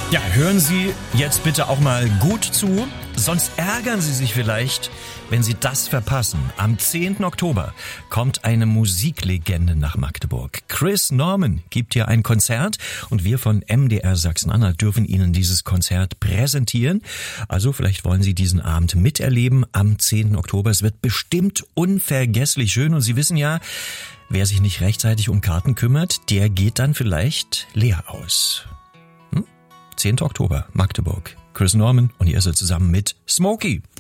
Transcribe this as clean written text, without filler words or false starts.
Ja, hören Sie jetzt bitte auch mal gut zu, sonst ärgern Sie sich vielleicht, wenn Sie das verpassen. Am 10. Oktober kommt eine Musiklegende nach Magdeburg. Chris Norman gibt hier ein Konzert und wir von MDR Sachsen-Anhalt dürfen Ihnen dieses Konzert präsentieren. Also vielleicht wollen Sie diesen Abend miterleben am 10. Oktober. Es wird bestimmt unvergesslich schön und Sie wissen ja, wer sich nicht rechtzeitig um Karten kümmert, der geht dann vielleicht leer aus. 10. Oktober, Magdeburg. Chris Norman und ihr seid zusammen mit Smokey.